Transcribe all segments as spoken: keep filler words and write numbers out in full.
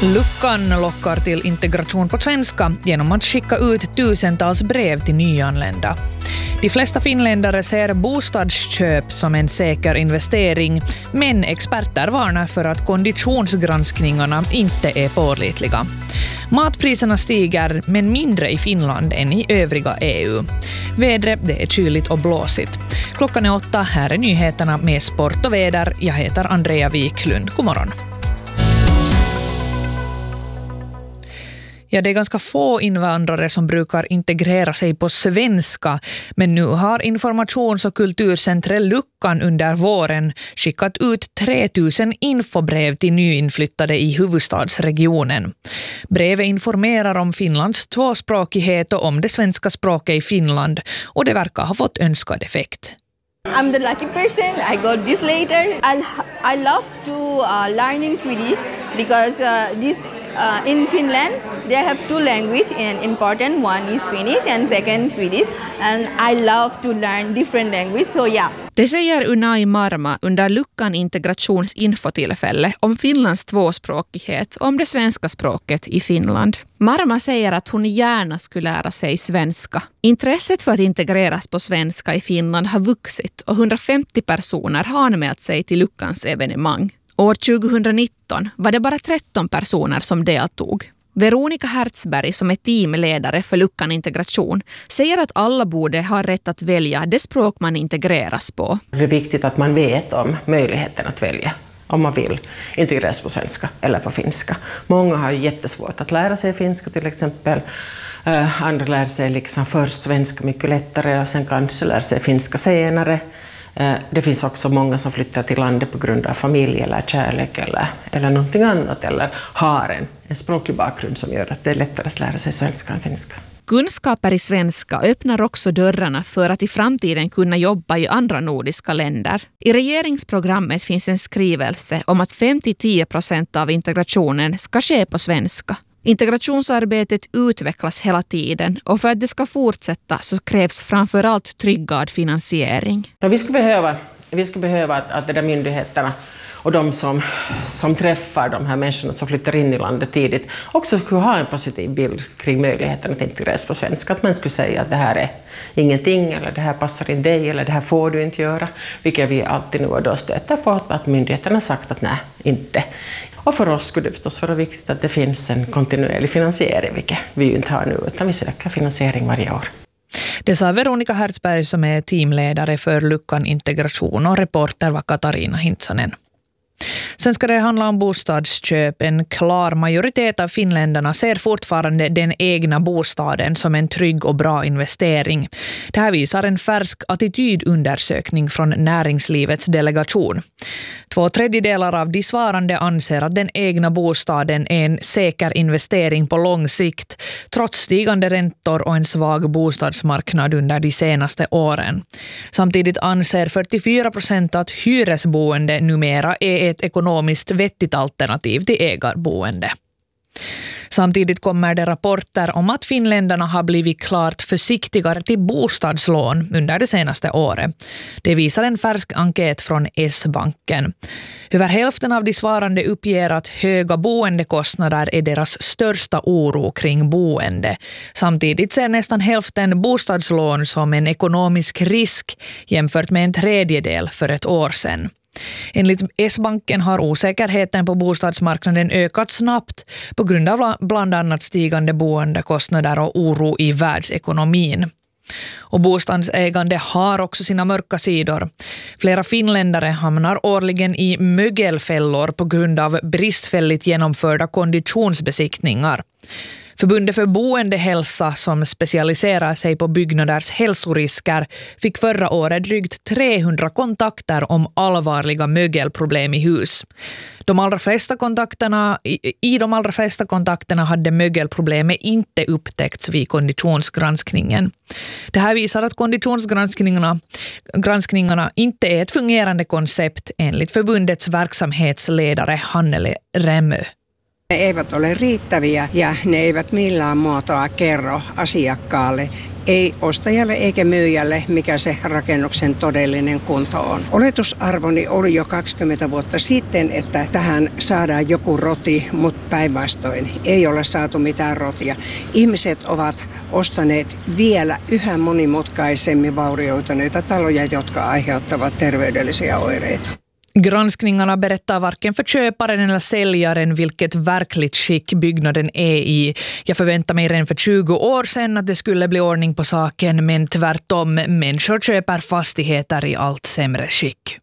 Luckan lockar till integration på svenska genom att skicka ut tusentals brev till nyanlända. De flesta finländare ser bostadsköp som en säker investering, men experter varnar för att konditionsgranskningarna inte är pålitliga. Matpriserna stiger, men mindre i Finland än i övriga E U. Vädret, det är kyligt och blåsigt. Klockan är åtta, här är nyheterna med sport och väder. Jag heter Andrea Wiklund. God morgon. Ja, det är ganska få invandrare som brukar integrera sig på svenska, men nu har informations- och kulturcentret Luckan under våren skickat ut tre tusen infobrev till nyinflyttade i huvudstadsregionen. Brevet informerar om Finlands tvåspråkighet och om det svenska språket i Finland, och det verkar ha fått önskad effekt. I'm the lucky person. I got this later. I I love to uh, learning Swedish because uh, this uh, in Finland they have two language and important one is Finnish and second Swedish, and I love to learn different language. So yeah. Det säger Unai Marma under Luckan integrationsinfotillfälle om Finlands tvåspråkighet och om det svenska språket i Finland. Marma säger att hon gärna skulle lära sig svenska. Intresset för att integreras på svenska i Finland har vuxit och hundrafemtio personer har anmält sig till Luckans evenemang. År tjugonitton var det bara tretton personer som deltog. Veronica Hertzberg, som är teamledare för Luckan integration, säger att alla borde ha rätt att välja det språk man integreras på. Det är viktigt att man vet om möjligheten att välja om man vill integreras på svenska eller på finska. Många har ju jättesvårt att lära sig finska till exempel. Uh, andra lär sig liksom först svenska mycket lättare och sen kanske lär sig finska senare. Uh, det finns också många som flyttar till landet på grund av familj eller kärlek eller, eller någonting annat, eller har en, en språklig bakgrund som gör att det är lättare att lära sig svenska än finska. Kunskaper i svenska öppnar också dörrarna för att i framtiden kunna jobba i andra nordiska länder. I regeringsprogrammet finns en skrivelse om att fem till tio procent av integrationen ska ske på svenska. Integrationsarbetet utvecklas hela tiden, och för att det ska fortsätta så krävs framförallt tryggad finansiering. Ja, vi skulle behöva, vi skulle behöva att, att de där myndigheterna och de som, som träffar de här människorna som flyttar in i landet tidigt också skulle ha en positiv bild kring möjligheten att integreras på svenska. Att man skulle säga att det här är ingenting, eller det här passar in dig, eller det här får du inte göra. Vilket vi alltid nu och då stöter på att, att myndigheterna har sagt att nej, inte. Och för oss skulle det förstås vara viktigt att det finns en kontinuerlig finansiering, vilket vi ju inte har nu, utan vi söker finansiering varje år. Det sa Veronica Hertzberg, som är teamledare för Luckan integration, och reporter var Katarina Hintsanen. Sen ska det handla om bostadsköp. En klar majoritet av finländarna ser fortfarande den egna bostaden som en trygg och bra investering. Det här visar en färsk attitydundersökning från näringslivets delegation. Två tredjedelar av de svarande anser att den egna bostaden är en säker investering på lång sikt, trots stigande räntor och en svag bostadsmarknad under de senaste åren. Samtidigt anser fyrtiofyra procent att hyresboende numera är ett ekonomiskt vettigt alternativ till ägarboende. Samtidigt kommer det rapporter om att finländarna har blivit klart försiktigare till bostadslån under det senaste året. Det visar en färsk enkät från S-banken. Över hälften av de svarande uppger att höga boendekostnader är deras största oro kring boende. Samtidigt ser nästan hälften bostadslån som en ekonomisk risk jämfört med en tredjedel för ett år sedan. Enligt S-banken har osäkerheten på bostadsmarknaden ökat snabbt på grund av bland annat stigande boendekostnader och oro i världsekonomin. Och bostadsägande har också sina mörka sidor. Flera finländare hamnar årligen i mögelfällor på grund av bristfälligt genomförda konditionsbesiktningar. Förbundet för boendehälsa, som specialiserar sig på byggnaders hälsorisker, fick förra året drygt trehundra kontakter om allvarliga mögelproblem i hus. De allra flesta kontakterna, i, I de allra flesta kontakterna hade mögelproblemet inte upptäckts vid konditionsgranskningen. Det här visar att konditionsgranskningarna granskningarna inte är ett fungerande koncept, enligt förbundets verksamhetsledare Hannele Rämö. Ne eivät ole riittäviä ja ne eivät millään muotoa kerro asiakkaalle, ei ostajalle eikä myyjälle, mikä se rakennuksen todellinen kunto on. Oletusarvoni oli jo kaksikymmentä vuotta sitten, että tähän saadaan joku roti, mutta päinvastoin ei ole saatu mitään rotia. Ihmiset ovat ostaneet vielä yhä monimutkaisemmin vaurioituneita taloja, jotka aiheuttavat terveydellisiä oireita. Granskningarna berättar varken för köparen eller säljaren vilket verkligt skick byggnaden är i. Jag förväntar mig redan för tjugo år sedan att det skulle bli ordning på saken, men tvärtom, människor köper fastigheter i allt sämre skick.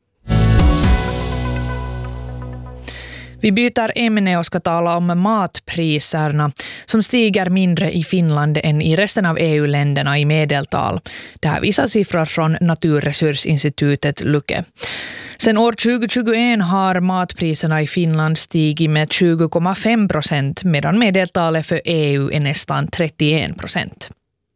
Vi byter ämne och ska tala om matpriserna som stiger mindre i Finland än i resten av E U-länderna i medeltal. Det här visar siffror från Naturresursinstitutet Luke. Sen år tjugohundratjugoett har matpriserna i Finland stigit med tjugo komma fem procent medan medeltalet för E U är nästan trettioen procent.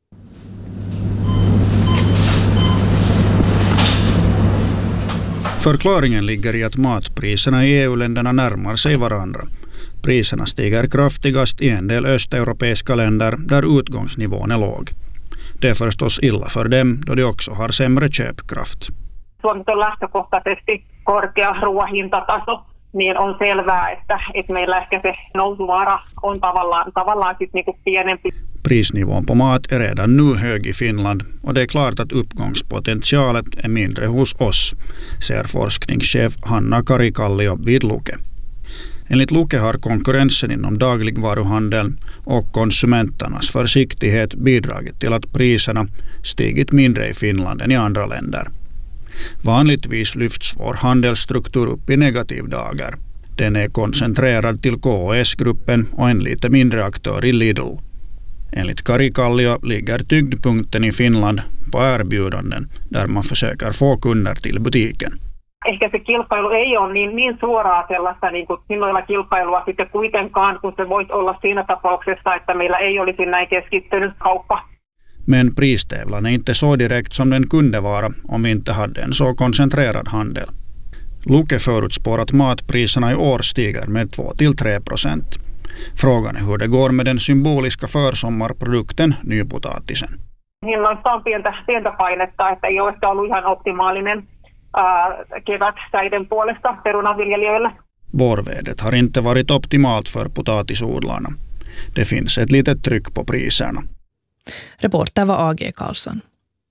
Förklaringen ligger i att matpriserna i E U-länderna närmar sig varandra. Priserna stiger kraftigast i en del östeuropeiska länder där utgångsnivån är låg. Det är förstås illa för dem då de också har sämre köpkraft. Suomessa on lähtökohtaisesti korkea ruoahintataso, niin on selvää, että, että meillä ehkä se nousuvaara on tavallaan, tavallaan sit niinku pienempi. Prisnivån på mat är redan nu hög i Finland och det är klart att uppgångspotentialet är mindre hos oss, säger forskningschef Hanna Karikallio vid Luke. Enligt Luke har konkurrensen inom dagligvaruhandel och konsumenternas försiktighet bidragit till att priserna stigit mindre i Finland än i andra länder. Vanligtvis lyfts vår handelsstruktur upp i negativ dager. Den är koncentrerad till K O S-gruppen och en lite mindre aktör i Lidl. Enligt Karikallio ligger tyngdpunkten i Finland på erbjudanden där man försöker få kunder till butiken. Ehkä se kilpailu ei ole niin, niin suoraa sellaista niin kuin hinnoilla kilpailua sitten kuitenkaan, kun se voisi olla siinä tapauksessa, että meillä ei olisi näin keskittynyt kauppa. Men pristävlan är inte så direkt som den kunde vara om vi inte hade en så koncentrerad handel. Luke förutspår att matpriserna i år stiger med två till tre procent. Frågan är hur det går med den symboliska försommarprodukten nypotatisen. Hinnoista on pientä, pientä painetta, että ei ole ehkä ollut ihan optimaalinen ää, kevät säiden puolesta perunaviljelijöille. Vårvädret har inte varit optimalt för potatisodlarna. Det finns ett litet tryck på priserna. Reporter var A G Karlsson.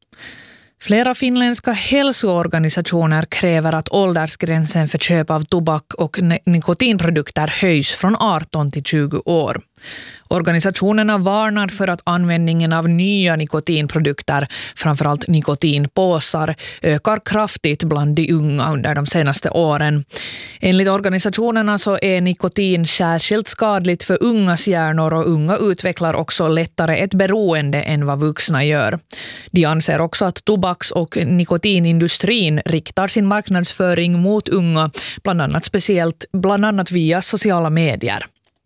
Flera finländska hälsoorganisationer kräver att åldersgränsen för köp av tobak och nikotinprodukter höjs från arton till tjugo år. Organisationerna varnar för att användningen av nya nikotinprodukter, framförallt nikotinpåsar, ökar kraftigt bland de unga under de senaste åren. Enligt organisationerna så är nikotin särskilt skadligt för ungas hjärnor och unga utvecklar också lättare ett beroende än vad vuxna gör. De anser också att tobaks- och nikotinindustrin riktar sin marknadsföring mot unga, bland annat speciellt bland annat via sociala medier.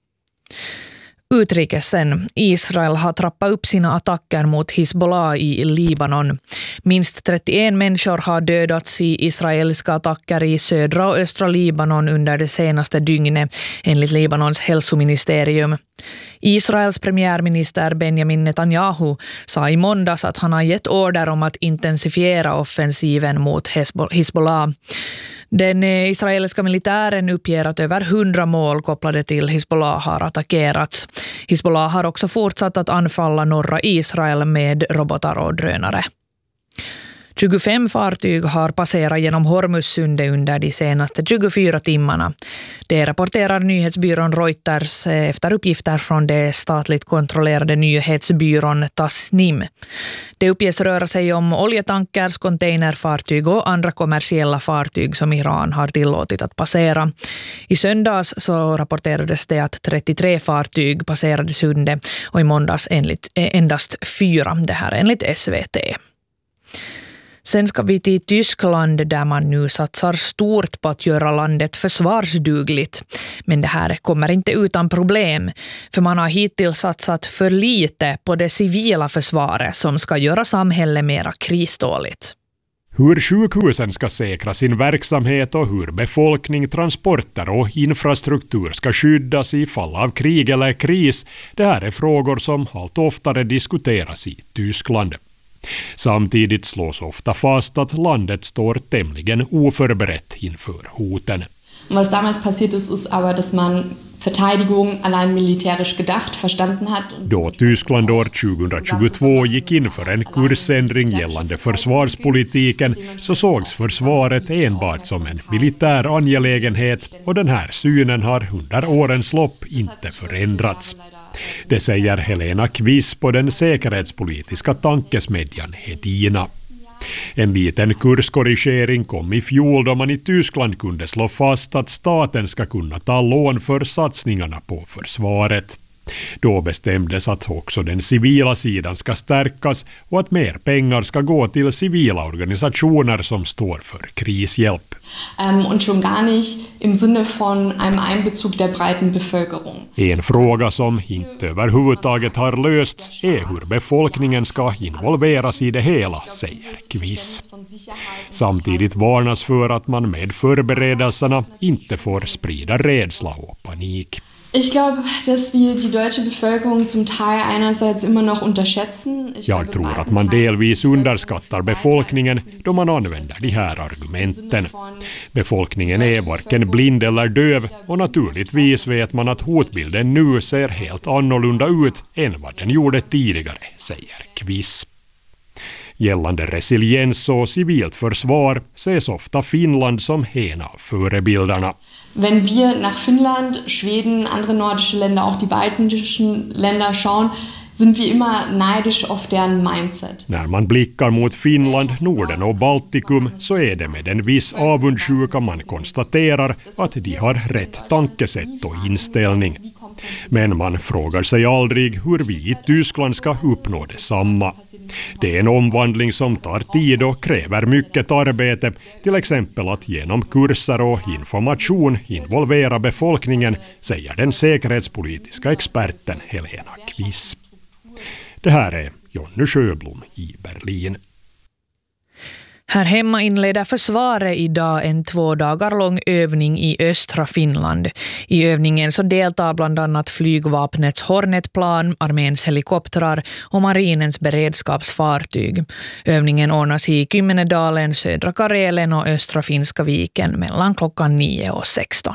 Utrikesen. Israel har trappat upp sina attacker mot Hizbollah i Libanon. Minst trettioen människor har dödats i israeliska attacker i södra och östra Libanon under det senaste dygnet, enligt Libanons hälsoministerium. Israels premiärminister Benjamin Netanyahu sa i måndags att han har gett order om att intensifiera offensiven mot Hizbollah. Den israeliska militären uppger att över hundra mål kopplade till Hizbollah har attackerats. Hizbollah har också fortsatt att anfalla norra Israel med robotar och drönare. tjugofem fartyg har passerat genom Hormuzsundet under de senaste tjugofyra timmarna. Det rapporterar nyhetsbyrån Reuters efter uppgifter från det statligt kontrollerade nyhetsbyrån Tasnim. Det uppges röra sig om oljetankers, containerfartyg och andra kommersiella fartyg som Iran har tillåtit att passera. I söndags så rapporterades det att trettiotre fartyg passerade sundet och i måndags enligt, endast fyra, det här enligt S V T. Sen ska vi till Tyskland där man nu satsar stort på att göra landet försvarsdugligt. Men det här kommer inte utan problem, för man har hittills satsat för lite på det civila försvaret som ska göra samhället mera kriståligt. Hur sjukhusen ska säkra sin verksamhet och hur befolkning, transporter och infrastruktur ska skyddas i fall av krig eller kris, det här är frågor som allt oftare diskuteras i Tyskland. Samtidigt slås ofta fast att landet står tämligen oförberett inför hoten. Was damals passiert ist, ist aber, dass man Verteidigung allein militärisch gedacht verstanden hat. Då Tyskland år tjugohundratjugotvå gick in för en kursändring gällande försvarspolitiken så sågs försvaret enbart som en militär angelägenhet och den här synen har under årens lopp inte förändrats. Det säger Helena Kviss på den säkerhetspolitiska tankesmedjan Hedina. En liten kurskorrigering kom i fjol då man i Tyskland kunde slå fast att staten ska kunna ta lån för satsningarna på försvaret. Då bestämdes att också den civila sidan ska stärkas och att mer pengar ska gå till civila organisationer som står för krishjälp. Um, und schon gar nicht im Sinne von einem Einbezug der breiten Bevölkerung. En fråga som inte överhuvudtaget har lösts är hur befolkningen ska involveras i det hela, säger Kviss. Samtidigt varnas för att man med förberedelserna inte får sprida rädsla och panik. Ich glaube, dass wir die deutsche Bevölkerung zum Teil einerseits immer noch unterschätzen. Jag tror att man delvis underskattar befolkningen då man använder de här argumenten. Befolkningen är varken blind eller döv och naturligtvis vet man att hotbilden nu ser helt annorlunda ut än vad den gjorde tidigare, säger Kviss. Gällande resiliens och civilt försvar ses ofta Finland som en av förebilderna. Wenn wir nach Finnland, Schweden, andere nordische Länder, auch die baltischen Länder schauen, sind wir immer neidisch auf deren mindset. När man blickar mot Finland, Norden och Baltikum så är det med en viss avundsjuka man konstaterar att de har rätt tankesätt och inställning. Men man frågar sig aldrig hur vi i Tyskland ska uppnå detsamma. Det är en omvandling som tar tid och kräver mycket arbete, till exempel att genom kurser och information involvera befolkningen, säger den säkerhetspolitiska experten Helena Kviss. Det här är Jonny Sjöblom i Berlin. Här hemma inleder försvaret idag en två dagar lång övning i östra Finland. I övningen så deltar bland annat flygvapnets Hornetplan, arméns helikoptrar och marinens beredskapsfartyg. Övningen ordnas i Kymmenedalen, södra Karelen och östra Finska viken mellan klockan nio och sexton.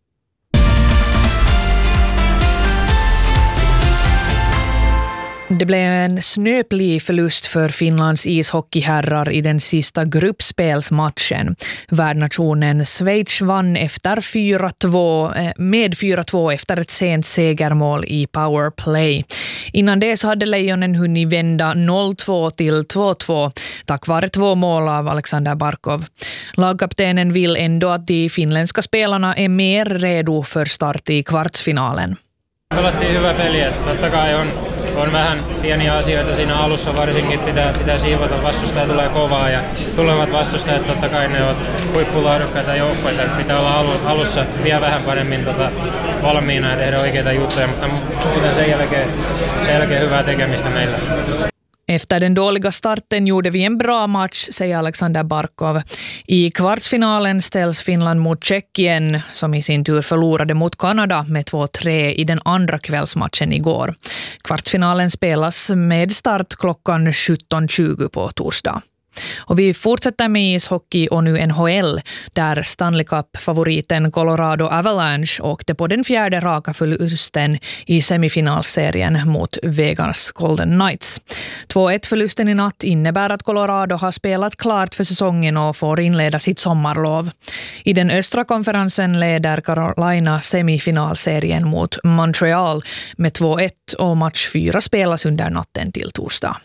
Det blev en snöplig förlust för Finlands ishockeyherrar i den sista gruppspelsmatchen. Värdnationen Schweiz vann efter fyra två, med fyra två efter ett sent segermål i powerplay. Innan det så hade Lejonen hunnit vända noll två till två två tack vare två mål av Alexander Barkov. Lagkaptenen vill ändå att de finländska spelarna är mer redo för start i kvartsfinalen. Pelattiin hyvä peli, että totta kai on, on vähän pieniä asioita siinä alussa, varsinkin pitää, pitää siivota, vastustaja tulee kovaa ja tulevat vastustajat totta kai ne ovat huippulaadukkaita joukkoita, pitää olla alussa vielä vähän paremmin tota, valmiina ja tehdä oikeita juttuja, mutta muuten sen jälkeen, sen jälkeen hyvää tekemistä meillä. Efter den dåliga starten gjorde vi en bra match, säger Alexander Barkov. I kvartsfinalen ställs Finland mot Tjeckien, som i sin tur förlorade mot Kanada med två tre i den andra kvällsmatchen igår. Kvartsfinalen spelas med start klockan sjutton tjugo på torsdag. Och vi fortsätter med ishockey och nu N H L, där Stanley Cup-favoriten Colorado Avalanche åkte på den fjärde raka förlusten i semifinalserien mot Vegas Golden Knights. två ett-förlusten i natt innebär att Colorado har spelat klart för säsongen och får inleda sitt sommarlov. I den östra konferensen leder Carolina semifinalserien mot Montreal med två ett och match fyra spelas under natten till torsdag.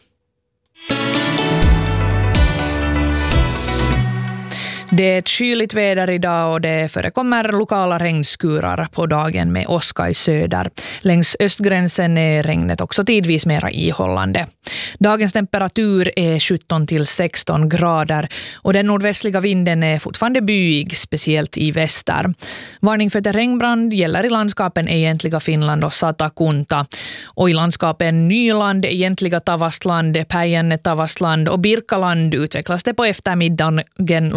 Det är ett kyligt väder idag och det förekommer lokala regnskurar på dagen med åska i söder. Längs östgränsen är regnet också tidvis mera ihållande. Dagens temperatur är sjutton till sexton grader och den nordvästliga vinden är fortfarande byig, speciellt i väster. Varning för terrängbrand gäller i landskapen Egentliga Finland och Satakunta. Och i landskapen Nyland, Egentliga Tavastland, Päijänne Tavastland och Birkaland utvecklas det på eftermiddagen